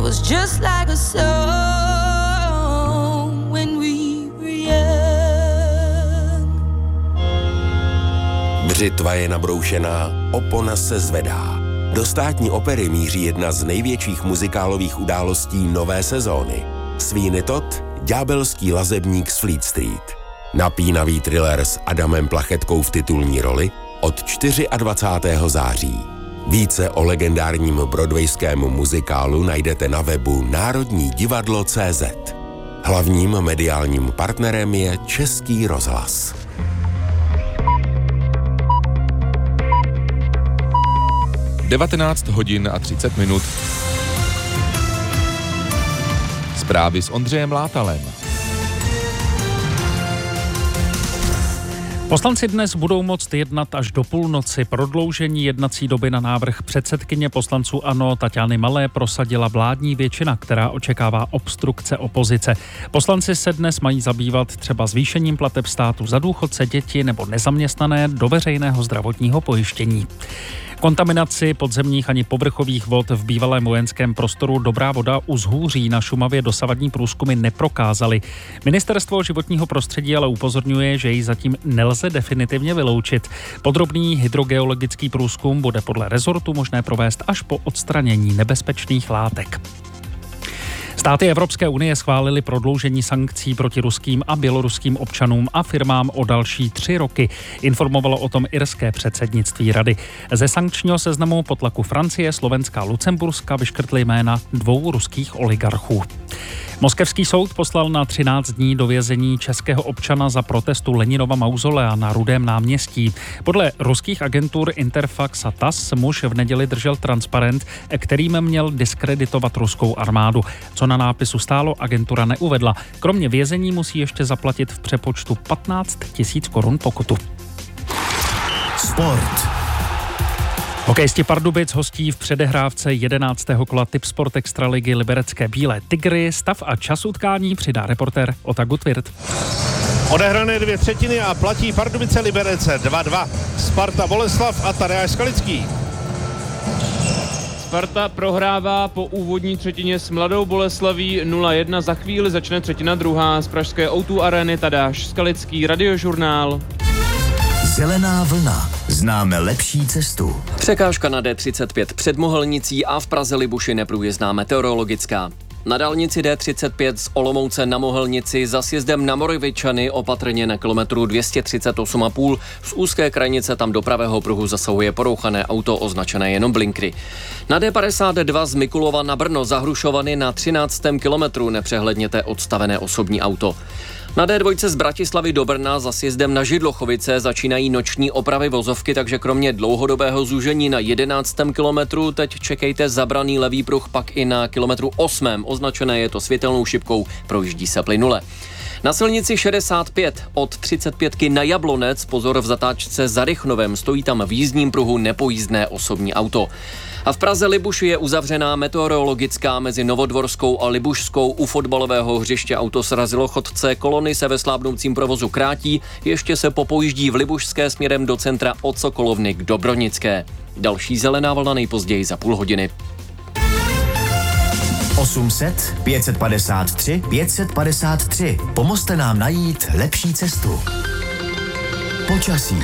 was just like a song when we were young. Břitva je nabroušená, opona se zvedá. Do Státní opery míří jedna z největších muzikálových událostí nové sezóny. Sweeney Todd, ďábelský lazebník z Fleet Street. Napínavý thriller s Adamem Plachetkou v titulní roli od 24. září. Více o legendárním broadwayském muzikálu najdete na webu národnidivadlo.cz. Hlavním mediálním partnerem je Český rozhlas. Devatenáct hodin a 30 minut. Zprávy s Ondřejem Látalem. Poslanci dnes budou moct jednat až do půlnoci. Prodloužení jednací doby na návrh předsedkyně poslanců ANO Taťány Malé prosadila vládní většina, která očekává obstrukce opozice. Poslanci se dnes mají zabývat třeba zvýšením plateb státu za důchodce, děti nebo nezaměstnané do veřejného zdravotního pojištění. Kontaminaci podzemních ani povrchových vod v bývalém vojenském prostoru Dobrá voda u Zhůří na Šumavě dosavadní průzkumy neprokázaly. Ministerstvo životního prostředí ale upozorňuje, že ji zatím nelze definitivně vyloučit. Podrobný hydrogeologický průzkum bude podle rezortu možné provést až po odstranění nebezpečných látek. Státy Evropské unie schválily prodloužení sankcí proti ruským a běloruským občanům a firmám o další 3 roky. Informovalo o tom irské předsednictví rady. Ze sankčního seznamu po tlaku Francie, Slovenska a Lucemburska vyškrtly jména 2 ruských oligarchů. Moskevský soud poslal na 13 dní do vězení českého občana za protestu Leninova mauzolea na Rudém náměstí. Podle ruských agentur Interfax a TASS muž v neděli držel transparent, kterým měl diskreditovat ruskou armádu. Co na nápisu stálo, agentura neuvedla. Kromě vězení musí ještě zaplatit v přepočtu 15 000 korun pokutu. Sport. Hokejisti Pardubic hostí v předehrávce 11. kola Tipsport Extraligy liberecké Bílé Tygry. Stav a čas utkání přidá reportér Ota Gutwirth. Odehrané 2/3 a platí Pardubice Liberece 2-2. Sparta Boleslav a Tadeáš Skalický. Sparta prohrává po úvodní třetině s Mladou Boleslaví 0-1. Za chvíli začne třetina druhá. Z pražské O2 arény Tadeáš Skalický, Radiožurnál. Zelená vlna. Známe lepší cestu. Překážka na D35 před Mohelnicí a v Praze Libuši neprůjezdná meteorologická. Na dálnici D35 z Olomouce na Mohelnici za sjezdem na Moravičany opatrně na kilometru 238,5. Z úzké krajnice tam do pravého pruhu zasahuje porouchané auto označené jenom blinkry. Na D52 z Mikulova na Brno za Hrušovany na 13. kilometru nepřehledněte odstavené osobní auto. Na D2 z Bratislavy do Brna za sjezdem na Židlochovice začínají noční opravy vozovky, takže kromě dlouhodobého zúžení na 11. kilometru teď čekejte zabraný levý pruh, pak i na kilometru 8. Označené je to světelnou šipkou, projíždí se plynule. Na silnici 65 od 35 na Jablonec pozor v zatáčce za Rychnovem, stojí tam v jízdním pruhu nepojízdné osobní auto. A v Praze Libuši je uzavřená meteorologická mezi Novodvorskou a Libušskou. U fotbalového hřiště auto srazilo chodce, kolony se ve slábnoucím provozu krátí, ještě se popojíždí v Libušské směrem do centra od Sokolovny k Dobronické. Další zelená vlna nejpozději za půl hodiny. 800 553 553. Pomozte nám najít lepší cestu. Počasí.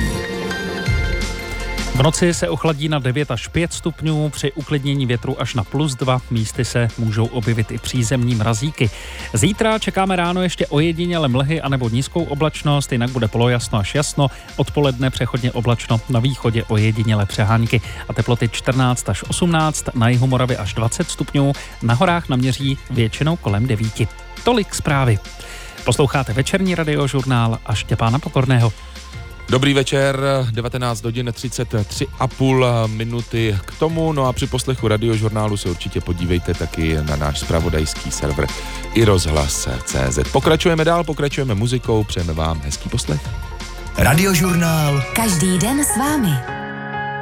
V noci se ochladí na 9 až 5 stupňů, při uklidnění větru až na +2, místy se můžou objevit i přízemní mrazíky. Zítra čekáme ráno ještě ojediněle mlhy anebo nízkou oblačnost, jinak bude polojasno až jasno, odpoledne přechodně oblačno, na východě ojediněle přehánky a teploty 14 až 18, na jihu Moravy až 20 stupňů, na horách naměří většinou kolem 9. Tolik zprávy. Posloucháte večerní radiožurnál a Štěpána Pokorného. Dobrý večer, 19 hodin 33,5 minuty k tomu, no a při poslechu radiožurnálu se určitě podívejte taky na náš zpravodajský server iRozhlas.cz. Pokračujeme dál, pokračujeme muzikou, přejeme vám hezký poslech. Radiožurnál. Každý den s vámi.